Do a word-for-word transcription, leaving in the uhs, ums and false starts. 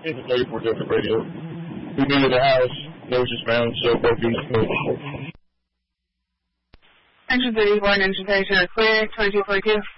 It's thirty-four Delta Radio. We be in the house, noses found, so both these. Engine thirty-one, engine thirty-two are clear, twenty-two forty-two.